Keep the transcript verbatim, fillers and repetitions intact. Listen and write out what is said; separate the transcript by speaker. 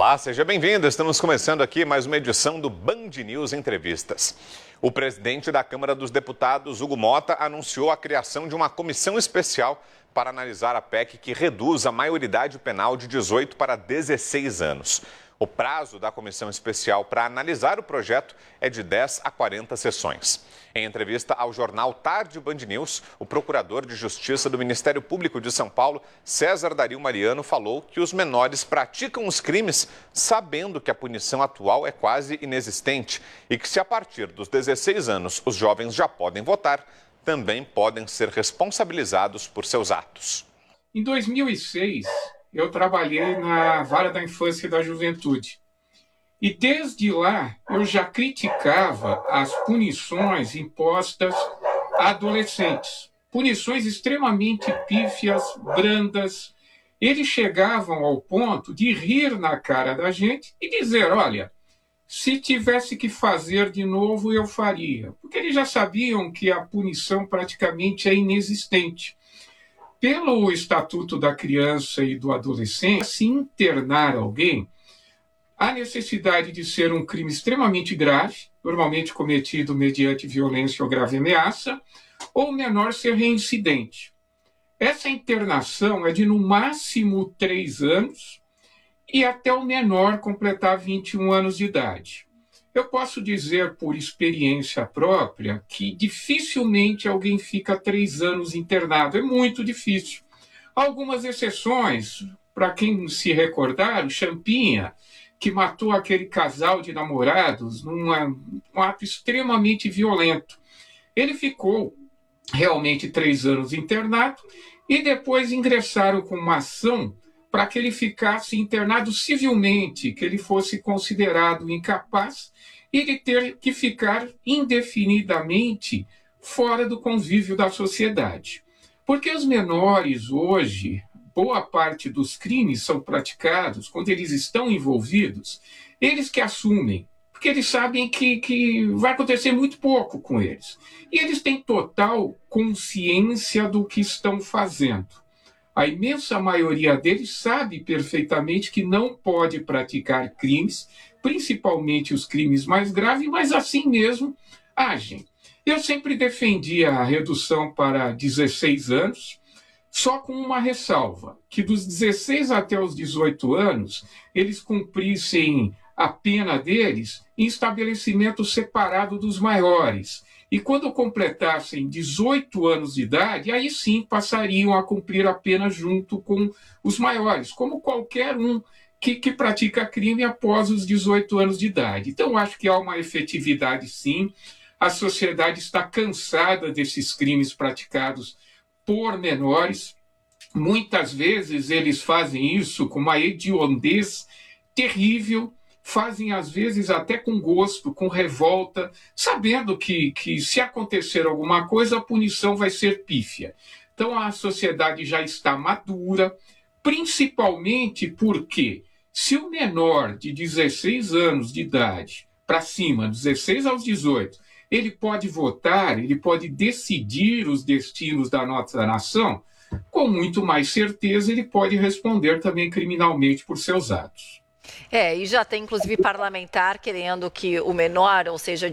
Speaker 1: Olá, seja bem-vindo. Estamos começando aqui mais uma edição do Band News Entrevistas. O presidente da Câmara dos Deputados, Hugo Motta, anunciou a criação de uma comissão especial para analisar a P E C que reduz a maioridade penal de dezoito para dezesseis anos. O prazo da comissão especial para analisar o projeto é de dez a quarenta sessões. Em entrevista ao jornal Tarde Band News, o procurador de Justiça do Ministério Público de São Paulo, César Dario Mariano, falou que os menores praticam os crimes sabendo que a punição atual é quase inexistente e que se a partir dos dezesseis anos os jovens já podem votar, também podem ser responsabilizados por seus atos.
Speaker 2: Em dois mil e seis, eu trabalhei na Vara da Infância e da Juventude. E desde lá eu já criticava as punições impostas a adolescentes. Punições extremamente pífias, brandas. Eles chegavam ao ponto de rir na cara da gente e dizer, olha, se tivesse que fazer de novo, eu faria. Porque eles já sabiam que a punição praticamente é inexistente. Pelo Estatuto da Criança e do Adolescente, se internar alguém, há necessidade de ser um crime extremamente grave, normalmente cometido mediante violência ou grave ameaça, ou o menor ser reincidente. Essa internação é de no máximo três anos e até o menor completar vinte e um anos de idade. Eu posso dizer por experiência própria que dificilmente alguém fica três anos internado, é muito difícil. Há algumas exceções, para quem se recordar, o Champinha, que matou aquele casal de namorados num um ato extremamente violento. Ele ficou realmente três anos internado e depois ingressaram com uma ação para que ele ficasse internado civilmente, que ele fosse considerado incapaz e de ter que ficar indefinidamente fora do convívio da sociedade. Porque os menores hoje, boa parte dos crimes são praticados, quando eles estão envolvidos, eles que assumem, porque eles sabem que, que vai acontecer muito pouco com eles. E eles têm total consciência do que estão fazendo. A imensa maioria deles sabe perfeitamente que não pode praticar crimes, principalmente os crimes mais graves, mas assim mesmo agem. Eu sempre defendi a redução para dezesseis anos, só com uma ressalva, que dos dezesseis até os dezoito anos, eles cumprissem a pena deles em estabelecimento separado dos maiores. E quando completassem dezoito anos de idade, aí sim passariam a cumprir a pena junto com os maiores, como qualquer um que, que pratica crime após os dezoito anos de idade. Então, acho que há uma efetividade, sim. A sociedade está cansada desses crimes praticados por menores. Muitas vezes eles fazem isso com uma hediondez terrível, fazem às vezes até com gosto, com revolta, sabendo que, que se acontecer alguma coisa, a punição vai ser pífia. Então a sociedade já está madura, principalmente porque se o menor de dezesseis anos de idade para cima, dezesseis aos dezoito, ele pode votar, ele pode decidir os destinos da nossa nação, com muito mais certeza ele pode responder também criminalmente por seus atos.
Speaker 3: É, e já tem inclusive parlamentar querendo que o menor, ou seja,